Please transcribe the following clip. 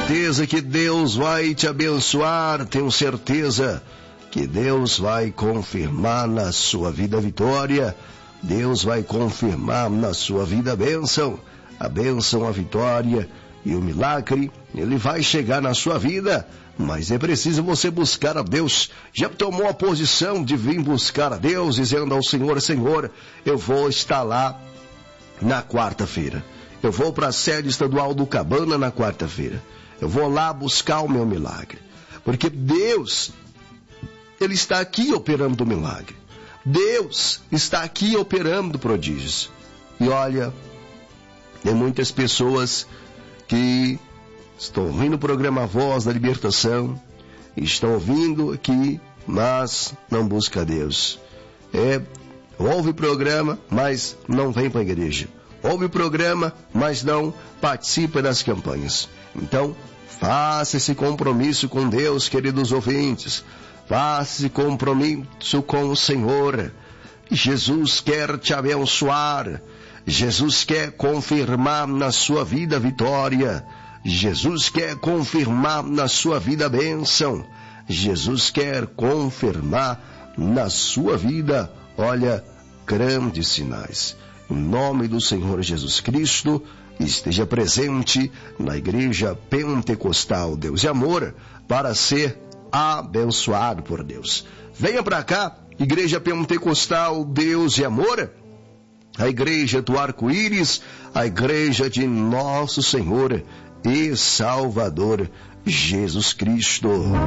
certeza que Deus vai te abençoar, tenho certeza que Deus vai confirmar na sua vida a vitória, Deus vai confirmar na sua vida a bênção, a vitória e o milagre, ele vai chegar na sua vida, mas é preciso você buscar a Deus. Já tomou a posição de vir buscar a Deus, dizendo ao Senhor, Senhor, eu vou estar lá na quarta-feira. Eu vou para a sede estadual do Cabana na quarta-feira. Eu vou lá buscar o meu milagre. Porque Deus, Ele está aqui operando o milagre. Deus está aqui operando prodígios. E olha, tem muitas pessoas que estão ouvindo o programa Voz da Libertação, estão ouvindo aqui, mas não busca Deus. Ouve o programa, mas não vem para a igreja. Ouve o programa, mas não participa das campanhas. Então, faça esse compromisso com Deus, queridos ouvintes. Faça esse compromisso com o Senhor. Jesus quer te abençoar. Jesus quer confirmar na sua vida a vitória. Jesus quer confirmar na sua vida a bênção. Jesus quer confirmar na sua vida, olha, grandes sinais. Em nome do Senhor Jesus Cristo, esteja presente na Igreja Pentecostal Deus e Amor para ser abençoado por Deus. Venha para cá, Igreja Pentecostal Deus e Amor, a Igreja do Arco-Íris, a Igreja de Nosso Senhor e Salvador Jesus Cristo.